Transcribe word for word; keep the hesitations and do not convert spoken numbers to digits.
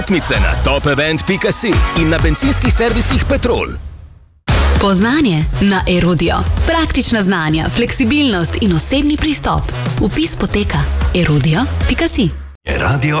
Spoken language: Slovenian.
Tekmice na top event pika si in na bencinskih servisih Petrol. Poznanje na Erudio. Praktična znanja, fleksibilnost in osebni pristop. Vpis poteka erudio pika si. Radio